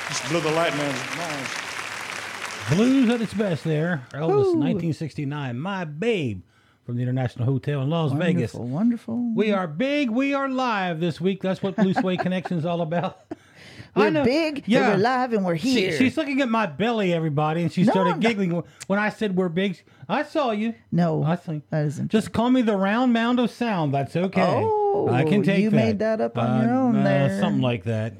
Just blew the light man's mind. Blues at its best there. Elvis, Ooh. 1969. My Babe from the International Hotel in Las Vegas. Wonderful. We are big. We are live this week. That's what Blue Sway Connection is all about. We're big, and we're live, and we're here. She's looking at my belly, everybody, and she started giggling when I said we're big. I saw you. No, I think that isn't. Just call me the round mound of sound. That's okay. Oh, I can take you that. made that up on your own there. Something like that.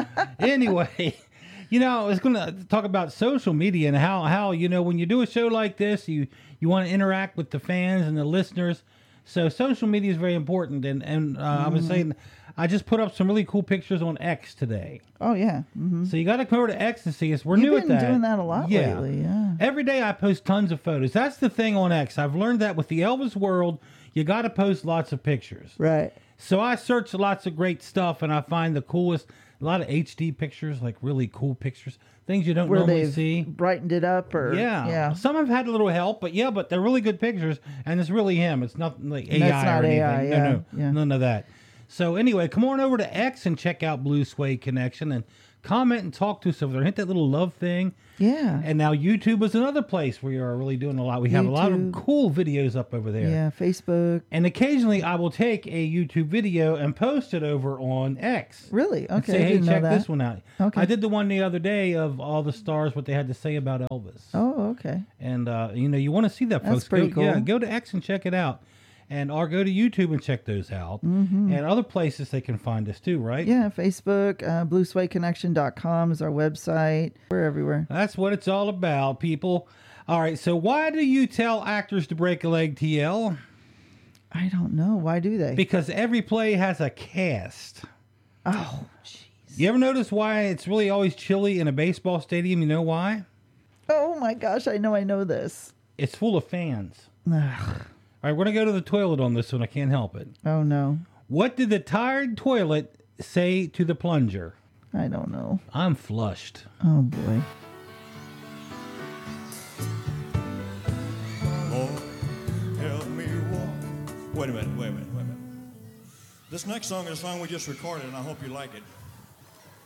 Anyway, I was going to talk about social media and how when you do a show like this, you want to interact with the fans and the listeners. So social media is very important. And I was saying, I just put up some really cool pictures on X today. Oh, yeah. Mm-hmm. So you got to come over to X and see us. We're You've new at that. You've been doing that a lot lately, yeah. Every day I post tons of photos. That's the thing on X. I've learned that with the Elvis world, you got to post lots of pictures. Right. So I search lots of great stuff, and I find a lot of HD pictures, like really cool pictures, things you don't normally see. Brightened it up, or yeah. Some have had a little help, but they're really good pictures, and it's really him. It's nothing like AI That's not or anything. AI, No, none of that. So anyway, come on over to X and check out Blue Sway Connection and comment and talk to us over there. Hit that little love thing. Yeah. And now YouTube is another place where you are really doing a lot. We have a lot of cool videos up over there. Yeah, Facebook. And occasionally I will take a YouTube video and post it over on X. Really? Okay. Say, hey, check this one out. Okay. I did the one the other day of all the stars, what they had to say about Elvis. Oh, okay. And, you want to see that, folks. That's pretty cool. Yeah, go to X and check it out. Or go to YouTube and check those out. Mm-hmm. And other places they can find us too, right? Yeah, Facebook, blueswayconnection.com is our website. We're everywhere. That's what it's all about, people. All right, so why do you tell actors to break a leg, TL? I don't know. Why do they? Because every play has a cast. Oh, jeez. You ever notice why it's really always chilly in a baseball stadium? You know why? Oh, my gosh. I know this. It's full of fans. Ugh. All right, we're going to go to the toilet on this one. I can't help it. Oh, no. What did the tired toilet say to the plunger? I don't know. I'm flushed. Oh, boy. Lord, help me walk. Wait a minute. This next song is a song we just recorded, and I hope you like it.